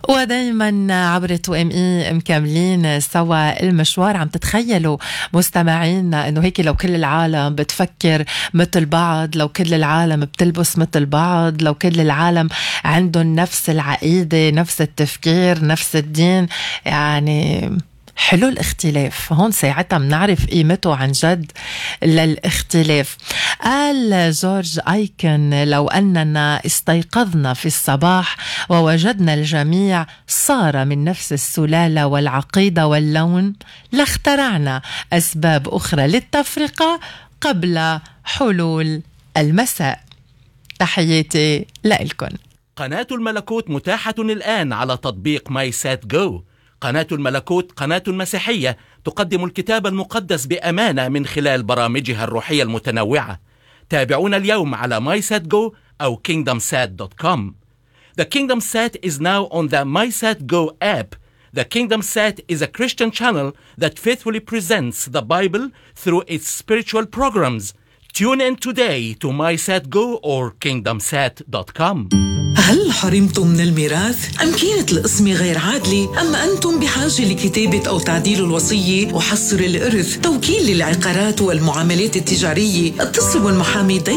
ودايما عبر 2ME مكملين سوا المشوار. عم تتخيلوا مستمعينا انه هيك لو كل العالم بتفكر مثل بعض، لو كل العالم بتلبس مثل بعض، لو كل العالم عندهم نفس العقيدة، نفس التفكير، نفس الدين، يعني حلو الاختلاف. هون ساعتها منعرف قيمته عن جد للاختلاف. قال جورج أيكن: لو أننا استيقظنا في الصباح ووجدنا الجميع صار من نفس السلالة والعقيدة واللون، لاخترعنا أسباب أخرى للتفرقة قبل حلول المساء. تحياتي لإلكن. قناة الملكوت متاحة الآن على تطبيق ماي سات جو. قناة الملكوت قناة مسيحية تقدم الكتاب المقدس بأمانة من خلال برامجها الروحية المتنوعة. تابعونا اليوم على MySatGo أو KingdomSat.com. The KingdomSat is now on the MySatGo app. The KingdomSat is a Christian channel that faithfully presents the Bible through its spiritual programs. Tune in today to MySatGo or KingdomSat.com. هل حرمتم من الميراث؟ أم كانت القسمة غير عادلة؟ أم أنتم بحاجة لكتابة أو تعديل الوصية وحصر الإرث؟ توكيل للعقارات والمعاملات التجارية؟ اتصلوا بالمحامي